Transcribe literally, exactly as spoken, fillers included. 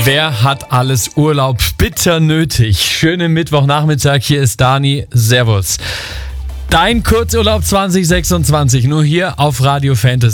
Wer hat alles Urlaub bitter nötig? Schönen Mittwochnachmittag, hier ist Dani. Servus. Dein Kurzurlaub zwanzig sechsundzwanzig, nur hier auf Radio Fantasy.